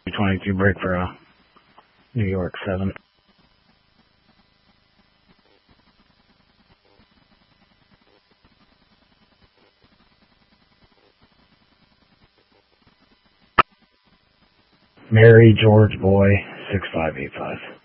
22 break for New York 7. Mary George Boy 6585.